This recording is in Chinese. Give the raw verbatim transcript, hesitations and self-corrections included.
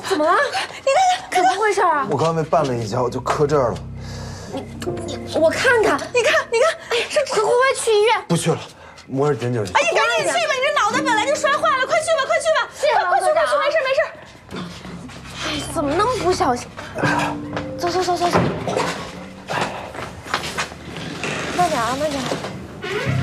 怎么了？你看看，怎么回事啊？ 我刚被绊了一跤，就磕这儿了。 你你，我看看，你看你看，哎，这快快快去医院！ 不去了，摩尔点酒去。 哎，你赶紧去吧，你这脑袋本来就摔坏了，快去吧，快去吧！ 谢谢王科长， 快去，没事没事。 哎，怎么那么不小心？走走走走走，慢点啊，慢点。